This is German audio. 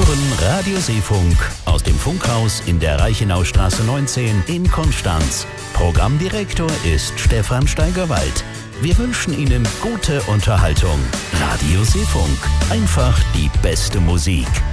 hören Radio Seefunk aus dem Funkhaus in der Reichenaustraße 19 in Konstanz. Programmdirektor ist Stefan Steigerwald. Wir wünschen Ihnen gute Unterhaltung. Radio Seefunk, einfach die beste Musik.